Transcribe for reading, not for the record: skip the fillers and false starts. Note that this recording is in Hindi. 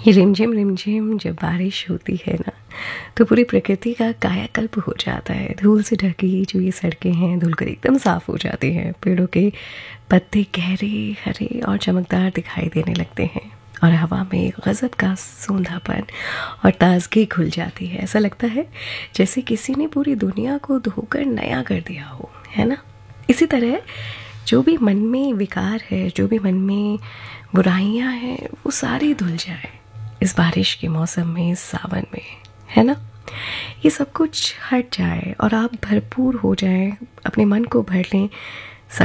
रिमझिम जब बारिश होती है ना, तो पूरी प्रकृति का कायाकल्प हो जाता है। धूल से ढकी जो ये सड़कें हैं धुलकर एकदम साफ हो जाती हैं। पेड़ों के पत्ते गहरे हरे और चमकदार दिखाई देने लगते हैं और हवा में एक गजब का सोंधापन और ताजगी घुल जाती है। ऐसा लगता है जैसे किसी ने पूरी दुनिया को धोकर नया कर दिया हो, है ना। इसी तरह जो भी मन में विकार है, जो भी मन में बुराइयां हैं, वो सारी धुल जाए इस बारिश के मौसम में, इस सावन में, है ना। ये सब कुछ हट जाए और आप भरपूर हो जाएं, अपने मन को भर लें